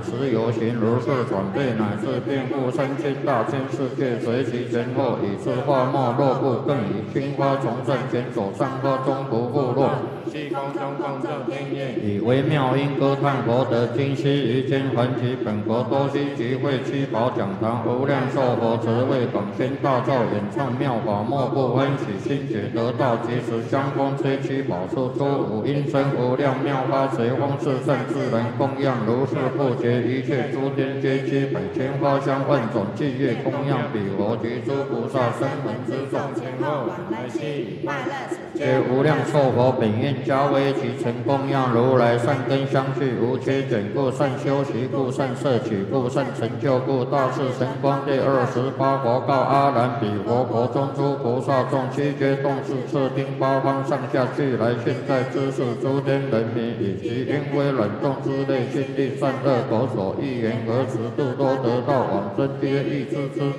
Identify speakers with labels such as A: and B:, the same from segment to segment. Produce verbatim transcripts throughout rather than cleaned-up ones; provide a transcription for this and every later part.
A: 时有形如是转变，乃至遍覆三千大千世界，随其前后，以是化没若不更以青花从圣前手上花中不复落。
B: 虚空中共作天乐，
A: 以微妙音歌叹佛得今昔于间还其本国多悉集会七宝讲堂无量寿佛慈为广宣大造演唱妙法莫不欢喜心解得道即时相逢吹七宝树出五音声无量妙花随风是圣自然供养如是不绝一切诸天皆七百千花香万种伎乐供养彼佛及诸菩萨声闻之众
B: 前后往来悉以快乐
A: 皆无量寿佛本愿加为其成供养如来善根相续无缺减故善修习故善摄取故善成就故大士神光第二十八佛告阿难彼佛国中诸菩萨众悉皆动视次听八方上下俱来现在知识诸天人民以及因为冷冻之类心地善恶口所欲言何时度多得到往生皆欲知之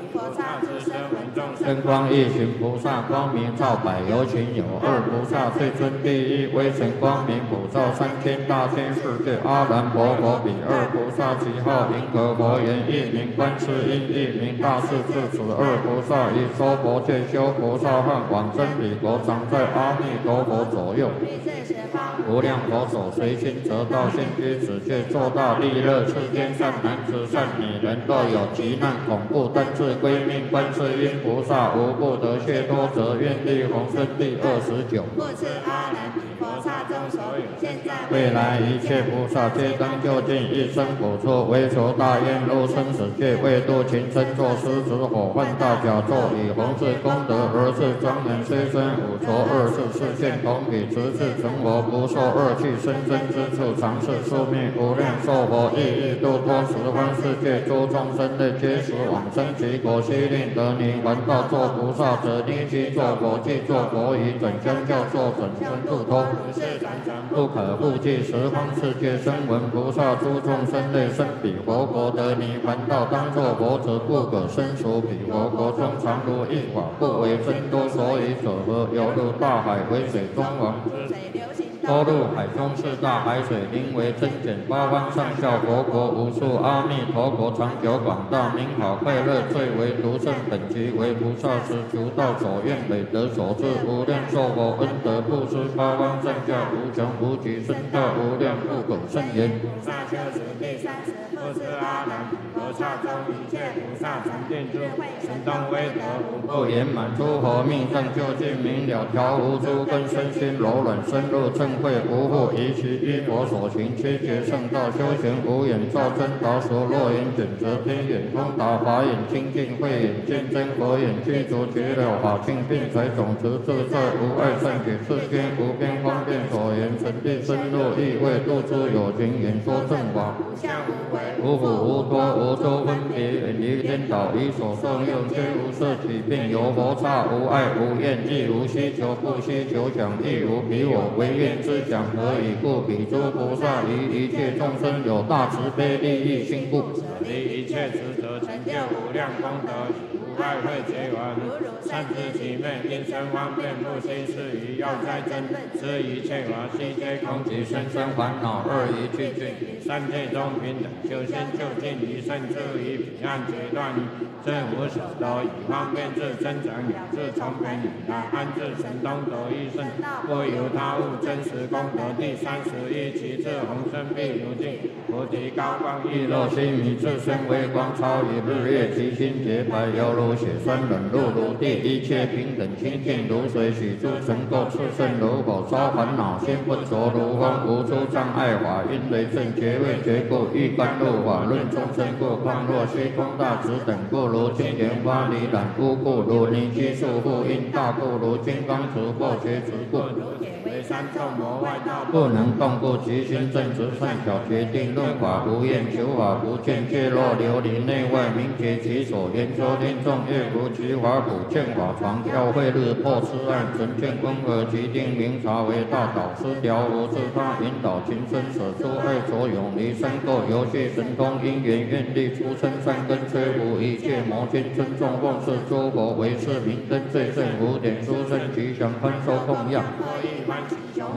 A: 真光一行菩萨光明照百有情有二菩萨最尊第一微尘光明普照三千大千世界阿难婆佛比二菩萨其号银河佛言一名观世音一名大势至此二菩萨以说佛戒修菩萨汉往生彼国常在阿弥陀佛左右无量佛手随心得道现居此界作大利乐世间善男子善女人若有急难恐怖但自归命观世音菩萨无不得解脱者愿力宏生第二十九
B: 故此阿难彼菩萨中所有现在
A: 未来一切菩萨皆当就近一生补处为求大愿入生死界为度情身作狮子火犯大甲座以弘誓功德而是庄严虽生五浊二世世现同彼直至成佛不受恶趣生生之处常是宿命无量寿佛亦欲度脱十方世界诸众生类皆时往生其国悉令得泥还道作菩萨者立即作佛即作佛以准相教作准身度脱不可复计十方世界声闻菩萨诸众生类生彼佛国得泥还道当作佛者不可生熟彼佛国中常如一法不为真多所以者何犹如大海为水中王多入海中四大海水名为真简八方上下佛国无数阿弥陀国长久广大名好快乐最为独胜本集为菩萨时求道所愿美德所致无量寿佛恩德布施八方上下无穷无极深大无量不可胜言
B: 菩萨修持第三十不知阿难菩萨中一切菩萨成定智慧神通威德无
A: 不言满诸佛命正究竟明了调无诸根身心柔软深入正慧无复疑其依佛所行七劫圣道修行无眼照真达所若眼卷则天眼通达法眼清净慧眼见真佛眼具足绝了法性并财种子自在无碍善解世间无边方便所言沉地深入意味度诸有情演说正法无苦无多无周分别远离颠倒以所受用虽无色起并有佛刹无爱无厌亦无希求不希求想亦无彼我唯愿之想何以故彼诸菩萨于一切众生有大慈悲利益心故
B: 离一切职责成就无量功德无爱会结完善知其昧因生方便不心是于要哉真知一切法悉皆空即生生烦恼二一去尽三界中平等修心就近于胜智于彼岸决断真无所得以方便智增长有智从本以来安置神通得一胜不由他物真实功德第三十一其智宏生必如镜菩提高光亦若心以自身微光超于日月其心洁白犹如血酸冷露如地一切平等清净如水许诸尘垢炽盛如火烧烦恼心不着如风无诸障碍法因为正觉位觉故欲甘露法论众生故况若虚空大直等故如金莲花离染污故如泥积束缚因大故如金刚持或觉持故三众魔外道不能动故其心正直善巧决定论法无厌求法不见界若琉璃内外明觉其所言说听众乐如其法普见法常教会日破痴暗纯见温和其定明察为大导师调无自他引导情深舍诸爱所永离生垢游戏神通因缘愿力出生善根摧伏一切魔君尊重奉事诸佛为是明灯最胜无点殊胜吉祥宽寿供养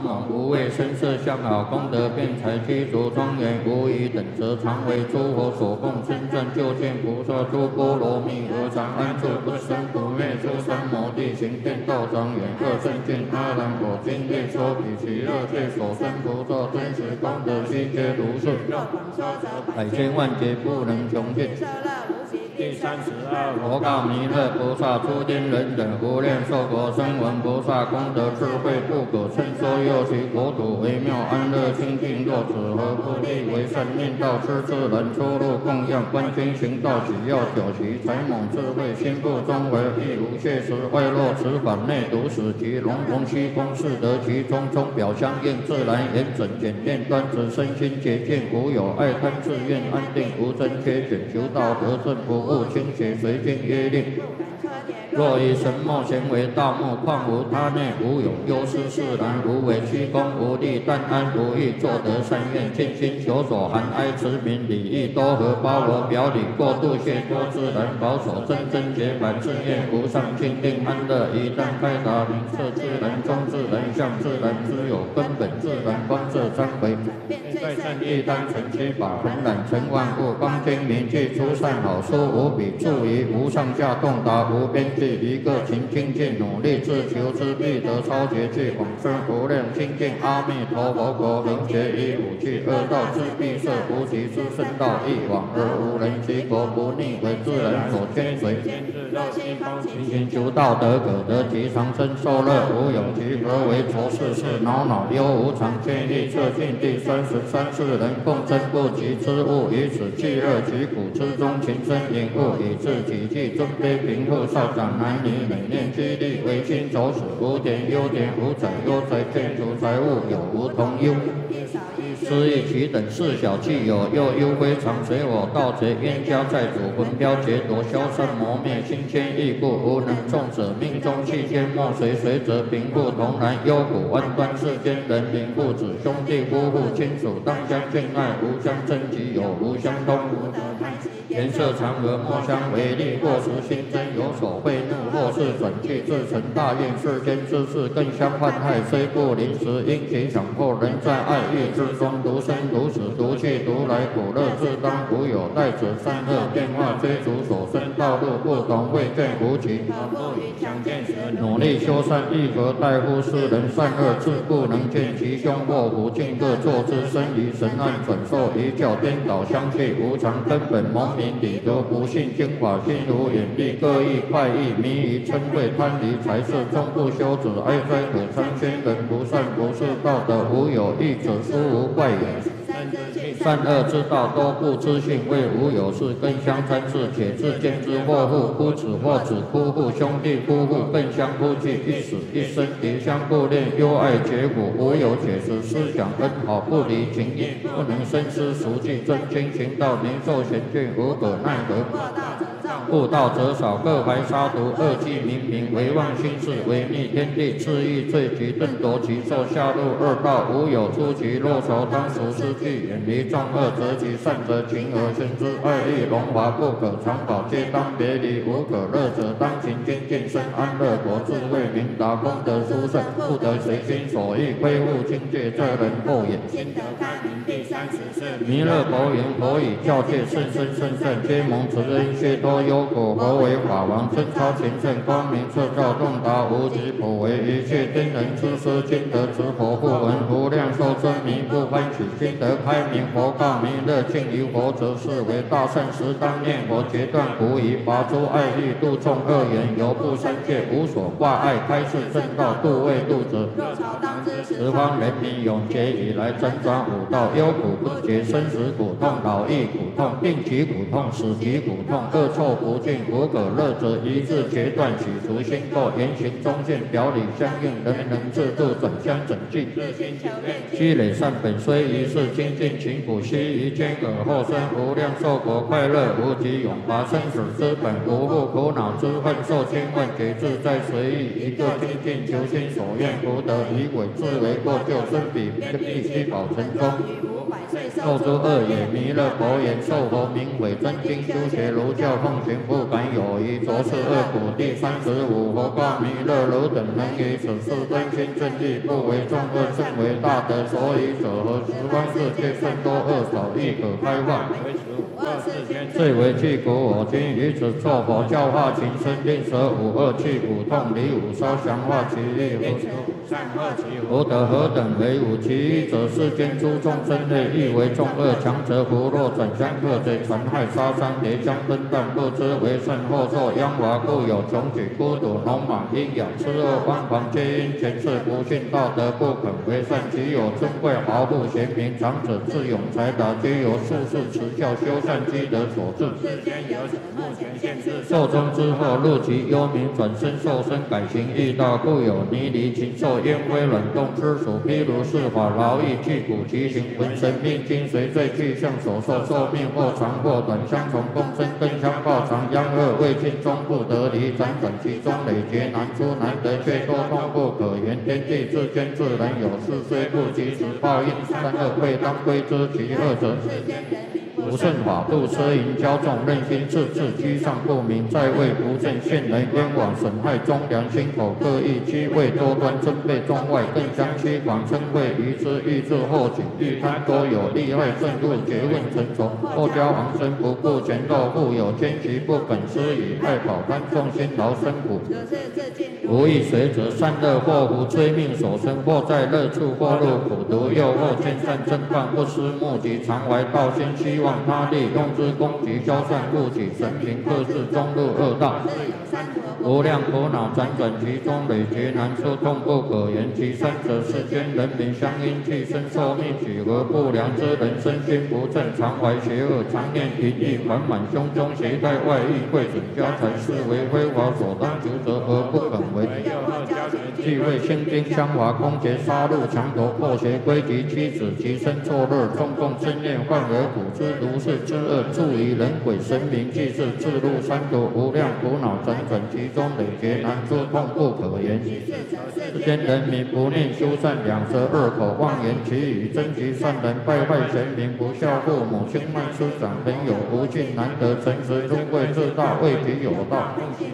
A: 猛，无畏声色相好，功德辩才，具足庄严，无以等则，常为诸佛所供，称赞究竟菩萨，诸波罗蜜，何常安住不生不灭，诸三摩地行天道庄严，二圣见阿难，我今略说彼其乐界所生菩萨真实功德，悉皆如是，百千万劫不能穷尽。
B: 第三十二
A: 佛告弥勒菩萨：诸天人等无量寿国声闻菩萨功德智慧不可称说，又其国土微妙安乐清净，若此何不利为善念道？施智人出入供养观经行道，只要九其才猛智慧，心不中为亦无谢时，外若此法内独使其龙龙虚空是得其中，中表相应自然严整简练端直，身心洁净，无有爱贪自愿安定，无真缺卷求道得正不误清邪随经约令。若以神墨咸为道目，况无他内，无有忧思释然，无为虚空，无力但安无欲，作得善愿，尽心求所含哀慈悯礼义多和，包罗表里，过度谢多自然，保守真真洁白，自愿无上清定安乐，一旦开达明彻自然，中自然相自然，知有根本自然，光色三回，在善业单纯七法，恒染成万物，光精明记出善好书，无比注于无上下洞达，无边际。一个勤精进努力自求之必得超绝技，往生无量清净阿弥陀佛国，能学以武器恶道之必设，无其之圣道一往而无人其国，不逆为自然所牵随。勤勤求道德可得其长生受乐，无有其何为愁事事恼恼忧无常，建议测尽第三十三世人共争不及之物，以此气热其苦之中，情深隐悟，以致己计尊卑贫富少长男女，每念激励为亲走死，无田优田无财优财，建筑财物有无同忧。失意其等事小气有，又忧非常，随我盗贼冤家债主，魂飘劫夺，消散磨灭，心牵意故，无能众者命中气间莫随随则贫富同然，忧苦万端，世间人民父子兄弟夫妇亲属当相敬爱，无相争己有无相通，颜色常和莫相为利，或时心真有所贿怒，或是转去自成大愿，世间之事更相患害，虽不临时因其强迫，人在爱欲之中独生独死，独去独来，苦乐自当无有待者，善恶变化追逐所生道路，不懂未见无情，努力修善亦何待乎世人？善恶自不能见其凶祸福，尽各作之身于神暗，转受一教颠倒相去，无常根本蒙明理得，不信经法，心如眼力，各异快意，迷于嗔恚贪离财色，终不修止，哀哉可参宣人不善不是道德，无有义者，殊无怪也。善恶之道多不知性，为无有事更相参事，且自见之祸父夫子或子夫妇兄弟夫妇更相夫妻，一死一生敌相不恋，忧爱结果，无有解释，思想恩好不离情义，不能深思熟记，真经行道，年寿贤俊，无可奈何。悟道者少，各怀杀毒，恶计冥冥，唯妄心事，违逆天地，恣意罪其顿夺其寿，下入恶道，无有出其若仇，当属失去，远离众恶，择其善则勤而行之，爱欲荣华不可长保，皆当别离，无可乐者当勤精进，生安乐国，智慧明达，功德殊胜，不得随心所欲，恢复境界，这人后也。心得开明第三十四弥勒佛言：佛以教界甚深甚善，皆蒙慈恩，皆多忧苦。佛为法王，真超前圣，光明彻照，洞达无极，普为一切天人之师，今得之佛不闻，无量寿真迷不欢喜，心得开明。佛告弥勒：敬于佛者，是为大圣时，当念佛，截断狐疑，拔诸爱欲，度众恶缘，犹不三界，无所挂碍，开示正道，度未度者。十方人民永劫以来，辗转五道，忧苦不绝，生死苦痛，老易苦痛，病疾苦痛，死疾苦痛，恶臭不尽，无可乐者，一字截断，取除心垢，言行中见，表里相应，人人自度，转相整净。积累善本，虽一世精进勤苦，悉于间而后生无量寿国，快乐无极，永拔生死之本，无复苦恼之恨，受千万劫自在随意，一个精进求心所愿，福德以伪自为过，救生彼必须保成功。 受诸恶也。弥勒佛言：受佛名为真经修学儒教奉行，不敢有疑。着是恶苦。第三十五。佛告弥勒：汝等能以此事真心正义，不为众恶，甚为大德。所以者何？十方世界甚多恶少，亦可开化。最为具苦。我今于此作佛教化情深，令舍五恶去苦痛，离五烧降化其意。福德何等为五？其一者，世间诸众生类，亦为众恶，强者福若转相克贼，残害杀伤，叠将分担，不知为甚，后受殃华，故有穷举、孤独、聋盲、阴阳、痴恶、妄狂，皆因前世不信道德，不肯为善。其有尊贵豪富贤明，长者智勇才达，皆由术士持教修善积德所致。寿终之后，入其幽冥，转身受身，改行异道，故有泥离禽兽、烟灰卵动之属。譬如是法劳役具苦其行，闻神命经随罪具象所受，寿命或长或短，相从共生，更相报长。殃恶未尽，终不得离，辗转其中，累劫难出，难得却多痛不可言。天地之间自然有事，虽不及时报应，善恶未当归之。其二者，不顺法度，奢淫骄纵，任心自治，居上不明，在位不正，陷人冤枉，损害忠良，心口各异，机位多端，尊卑中外，更相欺广，称谓于之。欲治后举，欲贪多有，利害甚入，诘问成仇，后交往生，不顾前斗，富有奸奇，不肯施以爱跑贪，众心劳身苦。无益随者，善恶祸福，追命所生，或在乐处，或入苦毒，又或见善正犯，不思目及，常怀道心，希望他利，用之攻击，消散故己，神平克制，终入恶道。无量苦恼辗转其中，累劫难出，痛不可言。其三者，世间人民相因替身受命，举合不良之人，身心不正，常怀邪恶，常念淫欲，缓满胸中，携带外衣，贵准家财，是为非法所当求者，而不肯为。既为心经相华，攻劫杀戮，强夺破邪，归及妻子，其身作乐，众共生念，患而苦之，如是之恶，助于人鬼神明，即是自入三途，无量苦恼辗转其中，累劫难出，痛不可言。世间人民不念修善，两舌恶口，妄言其语，争其善人，败坏贤明，不孝父母，轻慢师长，朋友不敬，难得诚实，尊贵自大，为己有道。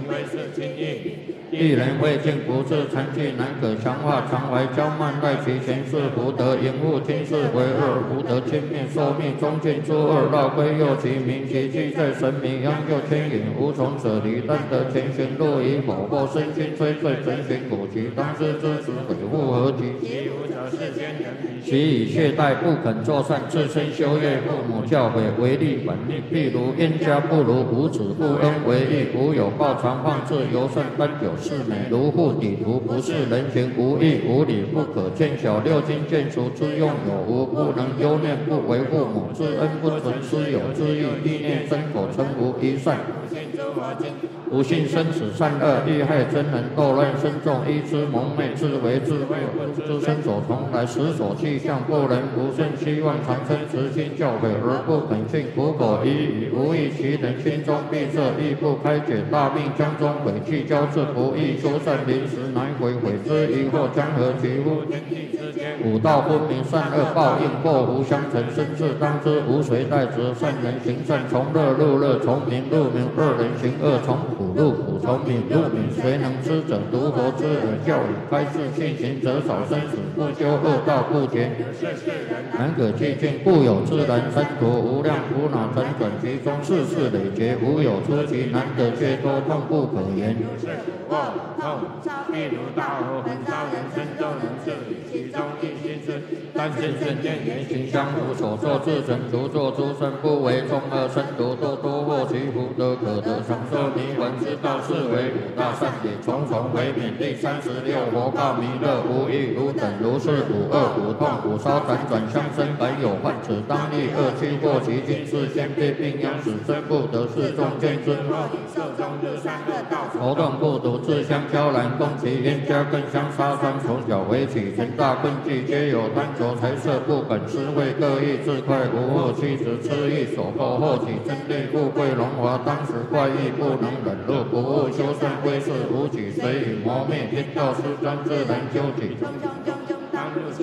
A: 一人未尽不治，残疾难可强化，常怀骄慢，赖其前世福德，淫恶今世为恶，福德轻灭，寿命终尽诸恶，绕归右其名，其迹在神明，央就牵引，无从舍离，但得前行路以否，或身心摧碎，神行古籍，当知之子悔复何及？其以懈怠，不肯作善，自身修业，父母教诲，违逆本命。譬如冤家不如无子，不恩为义，无有报常放置，尤甚奔有是美，如护底图，不是人行，无义无理，不可见小六经见熟之用有无，不能忧念，不为父母之恩，不存师友之意，意念身口成无一善。不信生死善恶，欲害真人，斗乱身众，依之蒙昧，自为自负，自身所从来，实所气象，不能不顺，希望长生慈心教诲，而不肯信，苦口依语，无益其人，心中闭塞，亦不开解，大病将中悔去交至，不易修善，临时难悔，悔之疑惑，将何其乎？五道分明，善恶报应，祸福相承，生至当知，无谁代责。善人行善，从乐入乐，从明入明；恶人行恶，从苦入苦，从明入明。谁能知者？独佛之耳教语，开示信行者少生死，不修恶道，不结难可寂静，故有自然三途，无量苦恼辗转其中，世事累劫，无有出奇，难得却多，痛不可言。
B: 痛，譬如大火焚烧人身，都能治理其中一心之，但心正见言行相符，所作自成，独作诸身，不为众恶身毒，多多获其福德，可得长寿迷魂之道，是为五大善也，重重为免。第三十六。佛告弥勒，无欲如等，如是五恶五痛五烧辗转相生，本有患，此当立恶趣过其今世，先被病殃，使身不得世众见之。受中日善恶道，仇动不独，自相交然，攻其冤家，更相杀伤。从小为起，成大困境，皆有贪求财色，不肯施惠，各异自快，无恶妻子痴意所迫，后起争利，富贵荣华，当时怪异，不能忍辱，不务修善，归世无举，随以磨灭，天道失专，自然究竟。当入其中，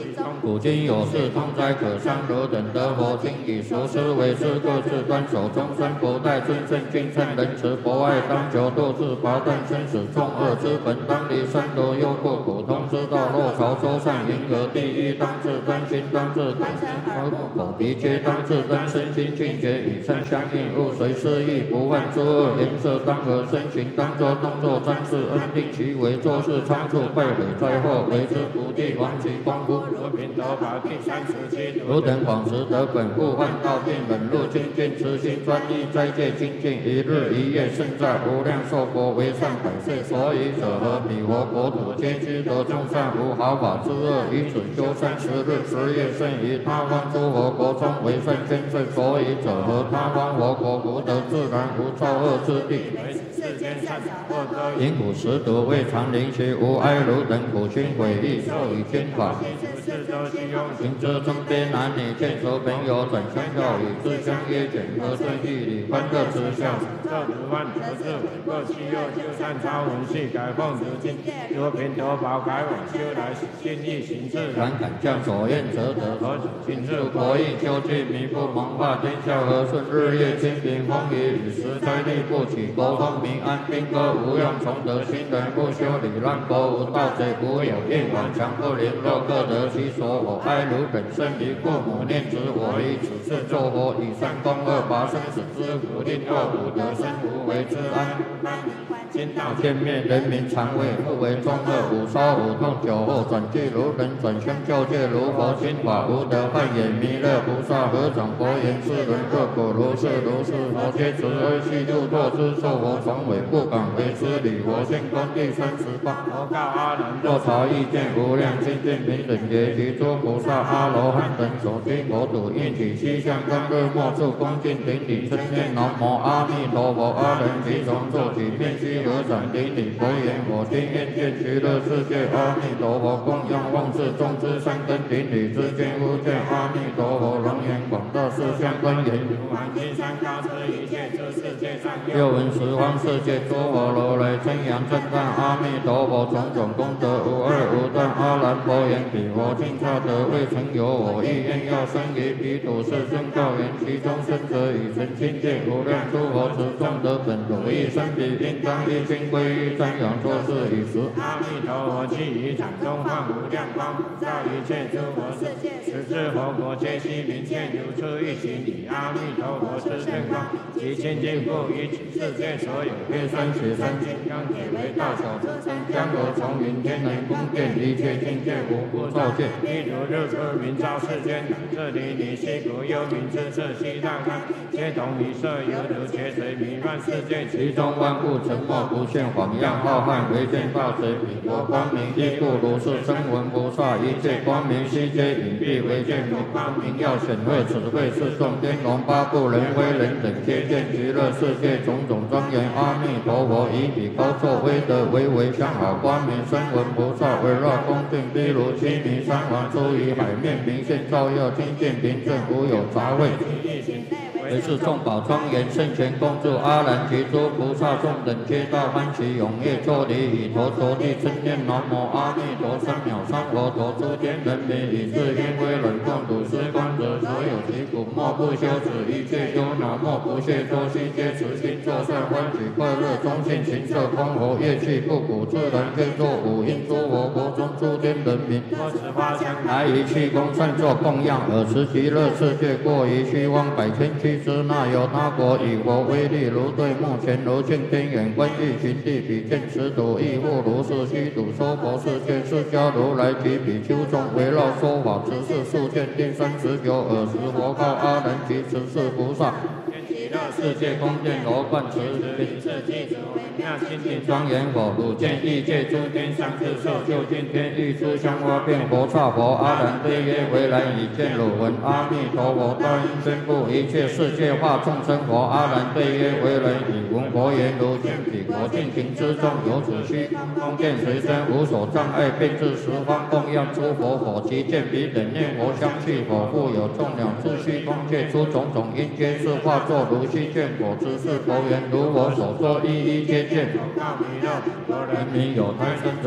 A: 古今有事通哉可伤汝等得佛经以熟思为师，各自端守终身不殆，尊圣敬圣仁慈博爱，当求度自拔断生死众恶之本，当离三毒忧怖苦通之道，若朝周善银河地狱，当自灯心，当自灯耳口鼻皆当自灯，身心境界与善相应，勿随失意不犯诸恶，颜色当和身形当作动作专事，恩定其为做事仓促，败毁灾祸，为之不地亡其功夫。
B: 如品德法第三十七
A: 汝等广识得本故患道并忍辱精进，慈心专一斋戒精进，一日一夜胜在无量寿国为上百岁。所以者何？彼佛国土皆知得众善无毫发之恶，以此修三十日十夜胜于他方诸佛国中为善先胜。所以者何？他方佛国无得自然无造恶之地。
B: 世间善巧恶歌，
A: 因苦食毒未尝临其无哀汝等苦心悔意，受以经法。
B: 四周须用
A: 行之中边男女见熟朋友，转相笑语，自相约卷，和顺义理，欢乐之笑。
B: 这如万德智伟，各其右修善超文系，改奉如经，如平头宝改往修来，心意行自然。
A: 然敢将所愿则得，请入国义，修具弥不蒙化，天下和顺，日夜清平，风雨与时灾力不起，国风民安，兵戈无用，崇德新人不修理，让国无盗贼，无有业往，强不凌弱，各得其所。我哀汝等生于父母念子，我以此事作佛，以善功恶拔生死之苦，令恶苦得生，无为之安。今道见灭，人民常畏，不为中恶，五烧五痛，酒后转具如人，转相教戒如佛心法，无得幻眼弥勒菩萨合掌佛言：世人若果如是如是，佛皆慈悲悉度作之，受佛从委，不敢为之礼。我现观第三十八。
B: 佛告阿难：
A: 若朝意见无量清净平等觉，其诸菩萨阿罗汉等所经国土，应体西向观日莫处恭敬顶礼，称念南无阿弥陀佛。阿人即从坐起，面须合掌顶礼，佛言：我今愿见极乐世界阿弥陀佛，供养万世众之三根顶礼之见，无见阿弥陀佛，龙颜广大，四相庄严，
B: 如满金山高之一切之世界上，
A: 又闻十方世界诸佛如来称扬称赞阿弥陀佛，种种功德无二无断。阿难佛言：彼佛尽刹得未曾有我意愿要生于彼土世尊告言：其中生者以成清界无量诸佛持众得本如意生彼，应当一心归于瞻仰作是以时。
B: 阿弥陀佛既于掌中放无量光，普照一切诸佛世界，十智佛国皆悉明见，如出一行以阿弥陀佛之圣光，其清净不于世界所有月山雪山金刚铁为大小车身，江河丛云天人宫殿，一切境界无不照见。譬如日出明照世间，这里离西国幽冥之色悉大开，皆同一色，犹如劫水弥漫世界，
A: 其中万物沉默不现，晃样浩瀚，唯见大水。彼国光明亦复如是，声闻菩萨一切光明悉皆隐蔽，唯见如光明耀显赫。此谓四众天龙八部人非人等，皆见极乐世界种种庄严。阿弥陀佛以彼高坐威德，唯为相好光明。声闻菩萨围绕恭敬，譬如须弥山王出于海面，明现照耀，清净平正，无有杂秽。为是众宝庄严，圣贤恭祝阿难及诸菩萨众等，皆大欢喜踊跃作礼，以头着地称念南无阿弥陀三藐三佛陀。诸天人民以至因为忍共睹施观者，所有其苦莫不休止，一切忧恼莫不懈脱，悉皆慈心作善，欢喜快乐，中心行色空活，乐器不鼓，自然可作五音。诸佛国中诸天人民，
B: 多持花香
A: 来于气功善作供养，尔时极乐世界过于虚妄百千七之那由他国，以佛威力如对目前如镜天眼，观欲寻地，比见此土亦复如是。虚土说佛世界，释迦如来及比丘众围绕说法，此事数见第三十九。尔时佛告阿难及十四菩萨：极乐世界宫殿罗贯持平次记主妙清净庄严佛，汝见异界诸天相自受，就近天欲诸香花变佛刹佛。阿难对曰：为来已见汝闻阿弥陀佛大音宣布一切世界化众生佛。阿难对曰：为来已闻佛言，如见彼国尽情之中，有此虚空见随身，无所障碍，遍至十方供养诸佛佛。即见彼等念佛香气佛，复有众鸟自虚空界出种种因，皆是化作如虚见佛之事。佛言：如我所说，一一皆见。人民有贪生者，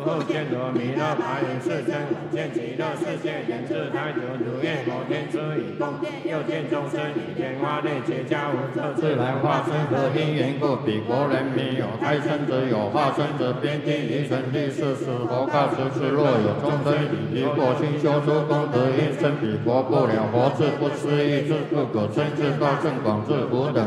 B: 复见罗弥勒白云世尊，见极乐世界莲自太久，如愿摩天之以供电，又见众生以天花内结跏无色自来化身，
A: 何因缘故？彼国人民有胎生者，有化身者，边地离尘第四时，佛告时世，若有众生以离过心修诸功德，应生彼国不了佛智，不思议智，不可称智道甚广智无等。